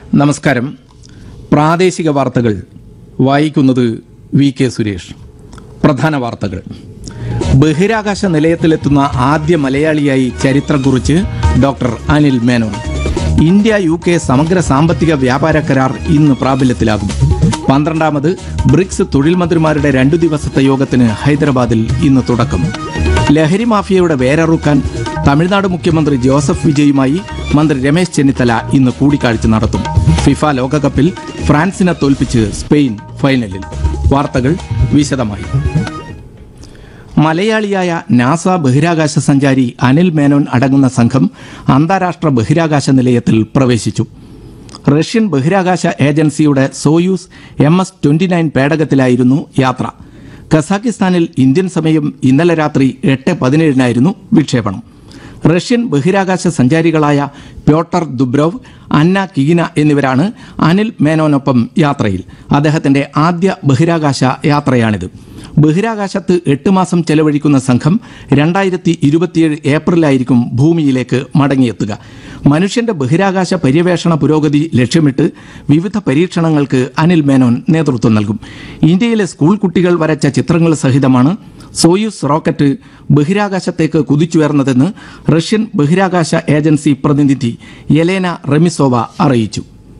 നമസ്കാരം. പ്രാദേശിക വാർത്തകൾ വായിക്കുന്നത് വി കെ സുരേഷ്. പ്രധാന വാർത്തകൾ. ബഹിരാകാശ നിലയത്തിലെത്തുന്ന ആദ്യ മലയാളിയായി ചരിത്രം കുറിച്ച് doctor Anil Menon. India UK സമഗ്ര സാമ്പത്തിക വ്യാപാര കരാർ ഇന്ന് പ്രാബല്യത്തിലാകും. 12ാമത് ബ്രിക്സ് തൊഴിൽ മന്ത്രിമാരുടെ 2 ദിവസത്തെ യോഗത്തിന് ഹൈദരാബാദിൽ ഇന്ന് തുടക്കം. ലഹരി മാഫിയയുടെ വേരറുക്കാൻ തമിഴ്നാട് മുഖ്യമന്ത്രി ജോസഫ് വിജയുമായി മന്ത്രി രമേശ് ചെന്നിത്തല ഇന്ന് കൂടിക്കാഴ്ച നടത്തും. ഫിഫ ലോകകപ്പിൽ ഫ്രാൻസിനെ തോൽപ്പിച്ച് സ്പെയിൻ ഫൈനലിൽ. വാർത്തകൾ വിശദമായി. മലയാളിയായ നാസ ബഹിരാകാശ സഞ്ചാരി അനിൽ മേനോൻ അടങ്ങുന്ന സംഘം അന്താരാഷ്ട്ര ബഹിരാകാശ നിലയത്തിൽ പ്രവേശിച്ചു. റഷ്യൻ ബഹിരാകാശ ഏജൻസിയുടെ സോയൂസ് MS-29 പേടകത്തിലായിരുന്നു യാത്ര. കസാഖിസ്ഥാനിൽ ഇന്ത്യൻ സമയം ഇന്നലെ രാത്രി 8:17 വിക്ഷേപണം. റഷ്യൻ ബഹിരാകാശ സഞ്ചാരികളായ പ്യോട്ടർ ദുബ്രോവ്, അന്ന കിഗിന എന്നിവരാണ് അനിൽ മേനോനൊപ്പം യാത്രയിൽ. അദ്ദേഹത്തിന്റെ ആദ്യ ബഹിരാകാശ യാത്രയാണിത്. ബഹിരാകാശത്ത് 8 മാസം ചെലവഴിക്കുന്ന സംഘം 2027 ഏപ്രിലായിരിക്കും ഭൂമിയിലേക്ക് മടങ്ങിയെത്തുക. മനുഷ്യന്റെ ബഹിരാകാശ പര്യവേഷണ പുരോഗതി ലക്ഷ്യമിട്ട് വിവിധ പരീക്ഷണങ്ങൾക്ക് അനിൽ മേനോൻ നേതൃത്വം നൽകും. ഇന്ത്യയിലെ സ്കൂൾ കുട്ടികൾ വരച്ച ചിത്രങ്ങൾ സഹിതമാണ് സോയൂസ് റോക്കറ്റ് ബഹിരാകാശത്തേക്ക് കുതിച്ചുയർന്നതെന്ന് റഷ്യൻ ബഹിരാകാശ ഏജൻസി പ്രതിനിധി യെലേന റെമിസോവ അറിയിച്ചു.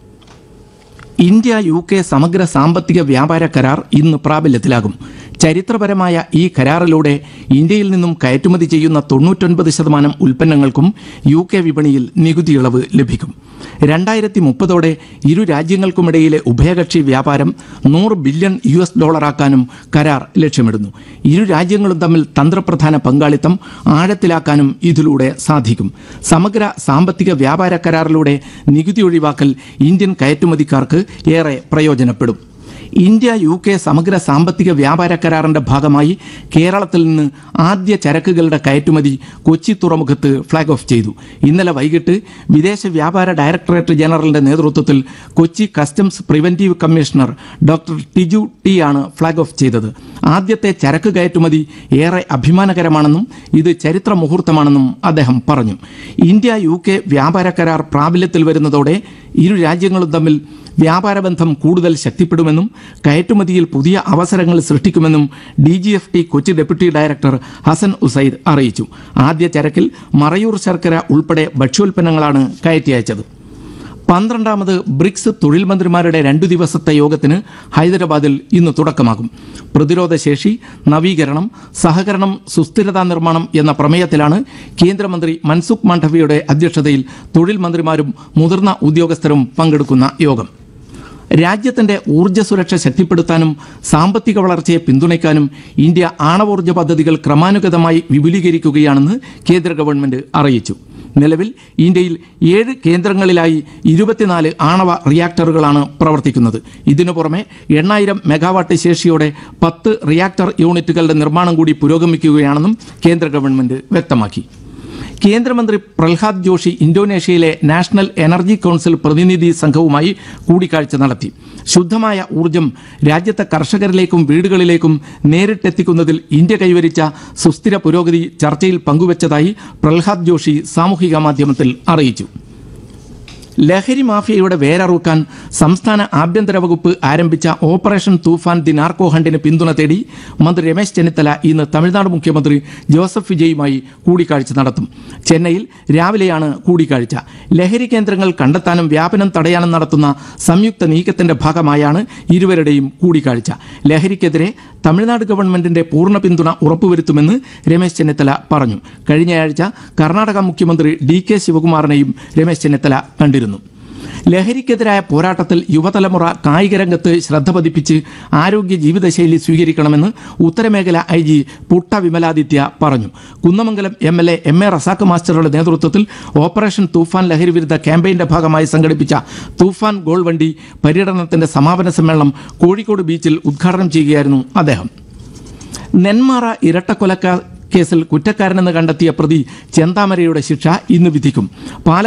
ഇന്ത്യ UK സമഗ്ര സാമ്പത്തിക വ്യാപാര കരാർ ഇന്ന് പ്രാബല്യത്തിലാകും. ചരിത്രപരമായ ഈ കരാറിലൂടെ ഇന്ത്യയിൽ നിന്നും കയറ്റുമതി ചെയ്യുന്ന 99% ഉൽപ്പന്നങ്ങൾക്കും UK വിപണിയിൽ നികുതി ഇളവ് ലഭിക്കും. 2030 ഇരു രാജ്യങ്ങൾക്കുമിടയിലെ ഉഭയകക്ഷി വ്യാപാരം $100 ബില്യൺ ആക്കാനും കരാർ ലക്ഷ്യമിടുന്നു. ഇരു രാജ്യങ്ങളും തമ്മിൽ തന്ത്രപ്രധാന പങ്കാളിത്തം ആഴത്തിലാക്കാനും ഇതിലൂടെ സാധിക്കും. സമഗ്ര സാമ്പത്തിക വ്യാപാര കരാറിലൂടെ നികുതി ഒഴിവാക്കൽ ഇന്ത്യൻ കയറ്റുമതിക്കാർക്ക് ഏറെ പ്രയോജനപ്പെടും. ഇന്ത്യ UK സമഗ്ര സാമ്പത്തിക വ്യാപാര കരാറിന്റെ ഭാഗമായി കേരളത്തിൽ നിന്ന് ആദ്യ ചരക്കുകളുടെ കയറ്റുമതി കൊച്ചി തുറമുഖത്ത് ഫ്ളാഗ് ഓഫ് ചെയ്തു. ഇന്നലെ വൈകിട്ട് വിദേശ വ്യാപാര ഡയറക്ടറേറ്റ് ജനറലിന്റെ നേതൃത്വത്തിൽ Kochi customs preventive commissioner doctor Tiju T ആണ് ഫ്ളാഗ് ഓഫ് ചെയ്തത്. ആദ്യത്തെ ചരക്ക് കയറ്റുമതി ഏറെ അഭിമാനകരമാണെന്നും ഇത് ചരിത്ര മുഹൂർത്തമാണെന്നും അദ്ദേഹം പറഞ്ഞു. ഇന്ത്യ UK വ്യാപാര കരാർ പ്രാബല്യത്തിൽ വരുന്നതോടെ ഇരു രാജ്യങ്ങളും തമ്മിൽ വ്യാപാരബന്ധം കൂടുതൽ ശക്തിപ്പെടുമെന്നും കയറ്റുമതിയിൽ പുതിയ അവസരങ്ങൾ സൃഷ്ടിക്കുമെന്നും DGFT Kochi deputy director Hasan Usaid അറിയിച്ചു. ആദ്യ ചരക്കിൽ മറയൂർ ശർക്കര ഉൾപ്പെടെ ഭക്ഷ്യോൽപ്പന്നങ്ങളാണ് കയറ്റി അയച്ചത്. 12ാമത് ബ്രിക്സ് തൊഴിൽ മന്ത്രിമാരുടെ 2 ദിവസത്തെ യോഗത്തിന് ഹൈദരാബാദിൽ ഇന്ന് തുടക്കമാകും. പ്രതിരോധശേഷി, നവീകരണം, സഹകരണം, സുസ്ഥിരതാ നിർമ്മാണം എന്ന പ്രമേയത്തിലാണ് കേന്ദ്രമന്ത്രി മൻസുഖ് മാണ്ഡവ്യയുടെ അധ്യക്ഷതയിൽ തൊഴിൽ മന്ത്രിമാരും മുതിർന്ന ഉദ്യോഗസ്ഥരും പങ്കെടുക്കുന്ന യോഗം. രാജ്യത്തിന്റെ ഊർജ്ജ സുരക്ഷ ശക്തിപ്പെടുത്താനും സാമ്പത്തിക വളർച്ചയെ പിന്തുണയ്ക്കാനും ഇന്ത്യ ആണവോർജ്ജ പദ്ധതികൾ ക്രമാനുഗതമായി വിപുലീകരിക്കുകയാണെന്ന് കേന്ദ്ര ഗവൺമെന്റ് അറിയിച്ചു. നിലവിൽ ഇന്ത്യയിൽ 7 കേന്ദ്രങ്ങളിലായി 24 ആണവ റിയാക്ടറുകളാണ് പ്രവർത്തിക്കുന്നത്. ഇതിനു പുറമെ 8000 മെഗാവാട്ട് ശേഷിയോടെ 10 റിയാക്ടർ യൂണിറ്റുകളുടെ നിർമ്മാണം കൂടി പുരോഗമിക്കുകയാണെന്നും കേന്ദ്ര ഗവൺമെന്റ് വ്യക്തമാക്കി. കേന്ദ്രമന്ത്രി Prahlad Joshi ഇന്തോനേഷ്യയിലെ national energy council പ്രതിനിധി സംഘവുമായി കൂടിക്കാഴ്ച നടത്തി. ശുദ്ധമായ ഊർജ്ജം രാജ്യത്തെ കർഷകരിലേക്കും വീടുകളിലേക്കും നേരിട്ടെത്തിക്കുന്നതിൽ ഇന്ത്യ കൈവരിച്ച സുസ്ഥിര പുരോഗതി ചർച്ചയിൽ പങ്കുവച്ചതായി പ്രഹ്ലാദ് ജോഷി സാമൂഹിക മാധ്യമത്തിൽ അറിയിച്ചു. ലഹരി മാഫിയയുടെ വേരറുക്കാൻ സംസ്ഥാന ആഭ്യന്തര വകുപ്പ് ആരംഭിച്ച ഓപ്പറേഷൻ തൂഫാൻ ദി നാർക്കോ ഹണ്ടിന് പിന്തുണ തേടി മന്ത്രി രമേശ് ചെന്നിത്തല ഇന്ന് തമിഴ്നാട് മുഖ്യമന്ത്രി ജോസഫ് വിജയുമായി കൂടിക്കാഴ്ച നടത്തും. ചെന്നൈയിൽ രാവിലെയാണ് കൂടിക്കാഴ്ച. ലഹരി കേന്ദ്രങ്ങൾ കണ്ടെത്താനും വ്യാപനം തടയാനും നടത്തുന്ന സംയുക്ത നീക്കത്തിന്റെ ഭാഗമായാണ് ഇരുവരുടെയും കൂടിക്കാഴ്ച. ലഹരിക്കെതിരെ തമിഴ്നാട് ഗവൺമെന്റിന്റെ പൂർണ്ണ പിന്തുണ ഉറപ്പുവരുത്തുമെന്ന് രമേശ് ചെന്നിത്തല പറഞ്ഞു. കഴിഞ്ഞയാഴ്ച കർണാടക മുഖ്യമന്ത്രി DK ശിവകുമാറിനെയും രമേശ് ചെന്നിത്തല കണ്ടിരുന്നു. ലഹരിക്കെതിരായ പോരാട്ടത്തിൽ യുവതലമുറ കായിക രംഗത്ത് ശ്രദ്ധ പതിപ്പിച്ച് ആരോഗ്യ ജീവിതശൈലി സ്വീകരിക്കണമെന്ന് ഉത്തരമേഖല IG പുട്ട വിമലാദിത്യ പറഞ്ഞു. കുന്നമംഗലം MLA MA റസാഖ് മാസ്റ്ററുടെ നേതൃത്വത്തിൽ ഓപ്പറേഷൻ തൂഫാൻ ലഹരി വിരുദ്ധ ക്യാമ്പയിന്റെ ഭാഗമായി സംഘടിപ്പിച്ച തൂഫാൻ ഗോൾ വണ്ടി പര്യടനത്തിന്റെ സമാപന സമ്മേളനം കോഴിക്കോട് ബീച്ചിൽ ഉദ്ഘാടനം ചെയ്യുകയായിരുന്നു അദ്ദേഹം. നെന്മാറ ഇരട്ടക്കൊലക്കേസിൽ കുറ്റക്കാരനെന്ന് കണ്ടെത്തിയ പ്രതി ചെന്താമരയുടെ ശിക്ഷ ഇന്ന് വിധിക്കും.